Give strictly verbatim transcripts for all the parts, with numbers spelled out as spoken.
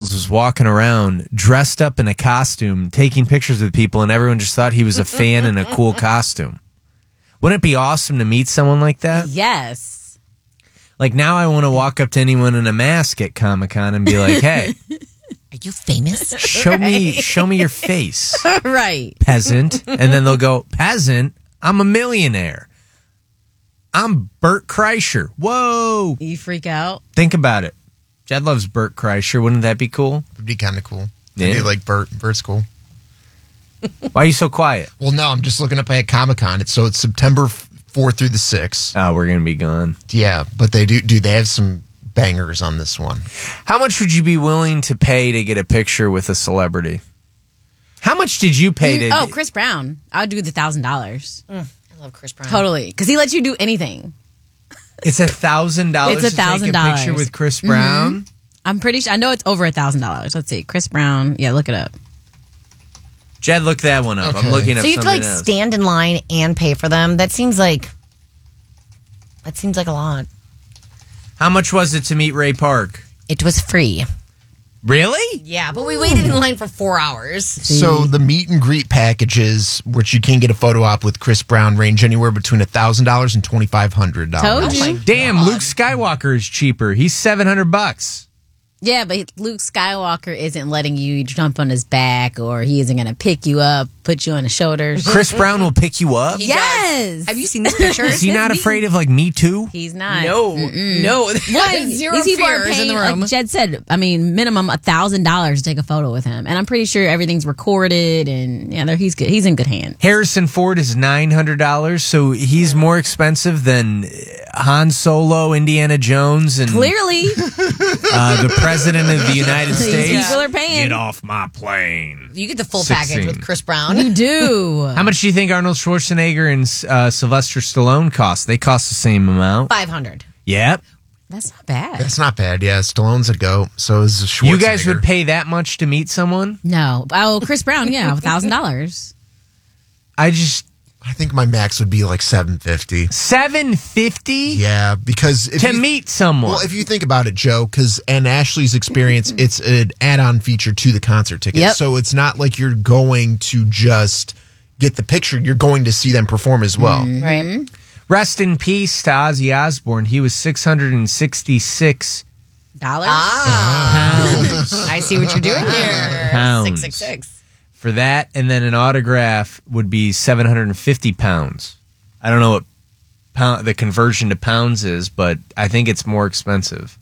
McDonald's was walking around dressed up in a costume, taking pictures with people, and everyone just thought he was a fan in a cool costume. Wouldn't it be awesome to meet someone like that? Yes. Like, now I want to walk up to anyone in a mask at Comic-Con and be like, hey, are you famous? Show me, show me your face. Right. Peasant. And then they'll go, peasant? I'm a millionaire. I'm Bert Kreischer. Whoa. You freak out. Think about it. Jed loves Bert Kreischer. Wouldn't that be cool? It'd be kind of cool. Yeah. I do like Bert. Bert's cool. Why are you so quiet? Well, no, I'm just looking up at Comic-Con. It's, so it's September fourth through the sixth. Oh, we're going to be gone. Yeah, but they do, do they have some bangers on this one. How much would you be willing to pay to get a picture with a celebrity? How much did you pay to... Oh, Chris Brown. I would do the one thousand dollars. Mm, I love Chris Brown. Totally. Because he lets you do anything. It's a thousand dollars It's a thousand to take a picture dollars with Chris Brown? Mm-hmm. I'm pretty sure. I know it's over a thousand dollars. Let's see. Chris Brown. Yeah, look it up. Jed, look that one up. Okay. I'm looking up So you have to something like else. stand in line and pay for them. That seems like that seems like a lot. How much was it to meet Ray Park? It was free. Really? Yeah, but we waited in line for four hours. So the meet and greet packages, which you can get a photo op with Chris Brown, range anywhere between one thousand dollars and twenty-five hundred dollars. Told you. Damn, Luke Skywalker is cheaper. He's seven hundred bucks. Yeah, but Luke Skywalker isn't letting you jump on his back, or he isn't going to pick you up, put you on his shoulders. Chris Brown will pick you up? Yes. Have you seen this picture? Is he not afraid of, like, Me Too? He's not. No, no. What? Zero These people are fears paying, in the room. like Jed said, I mean, minimum a thousand dollars to take a photo with him, and I'm pretty sure everything's recorded. And yeah, he's good. He's in good hands. Harrison Ford is nine hundred dollars, so he's more expensive than Han Solo, Indiana Jones, and Clearly, uh, the President of the United these States. people are paying. Get off my plane. You get the full sixteen. package with Chris Brown. You do. How much do you think Arnold Schwarzenegger and uh, Sylvester Stallone cost? They cost the same amount. Five hundred. Yep. That's not bad. That's not bad. Yeah, Stallone's a go. So is Schwarzenegger. You guys would pay that much to meet someone? No. Oh, Chris Brown, yeah, a thousand dollars. I just I think my max would be like seven fifty. seven fifty Yeah, because if to you, meet someone. Well, if you think about it, Joe, because and Ashley's experience, it's an add-on feature to the concert ticket. Yep. So it's not like you're going to just get the picture. You're going to see them perform as well. Right. Rest in peace to Ozzy Osbourne. He was six hundred sixty-six Dollars? Ah. I see what you're doing here. Pounds. Six six six. for that, and then an autograph would be seven hundred fifty pounds. I don't know what pound, the conversion to pounds is, but I think it's more expensive.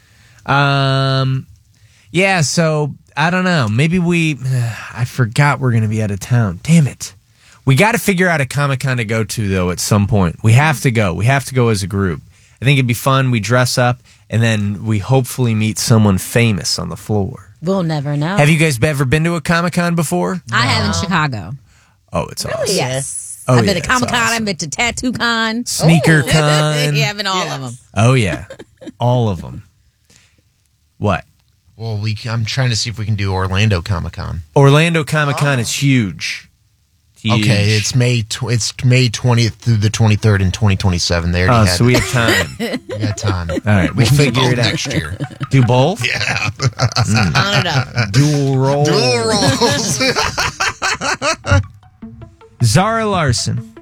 Um, yeah, so I don't know. Maybe we, I forgot we're going to be out of town. Damn it. We got to figure out a Comic-Con to go to, though, at some point. We have to go. We have to go as a group. I think it'd be fun. We dress up, and then we hopefully meet someone famous on the floor. We'll never know. Have you guys ever been to a Comic-Con before? I have in Chicago. Oh, it's awesome. Yes. Oh, I've been yeah, to Comic Con. it's awesome. I've been to Tattoo Con. Sneaker Con. Yeah, I've been all of them. Oh, yeah. All of them. What? Well, we I'm trying to see if we can do Orlando Comic Con. Orlando Comic Con is huge. Huge. Okay, it's May tw- it's May twentieth through the twenty-third in twenty twenty-seven. They Oh, already had so we it. have time. We got time. All right, we'll can do figure both it out. next year. Do both? Yeah. On it up. Dual roll. Dual rolls. Zara Larson